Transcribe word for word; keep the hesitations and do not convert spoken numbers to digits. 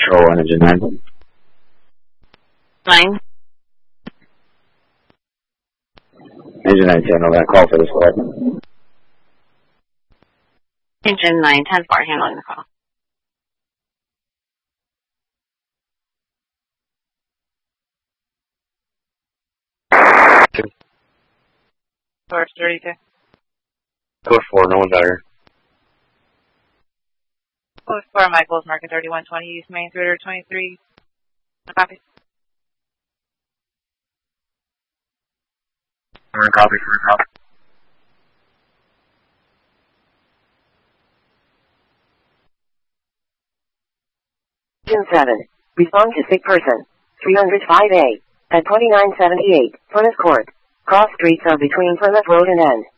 Patrol on Engine nine. Nine. Engine nine ten, I'm going to call for the squad. Engine nine ten four, handling the call. Two. Source thirty-two. Code four, no one's out here. Code four, Michael's market thirty-one twenty, East Main, three twenty-three. Copy. One copy, one copy. Engine seven. Respond to sick person. three oh five A. At twenty-nine seventy-eight, Plymouth Court. Cross streets are between Plymouth Road and N.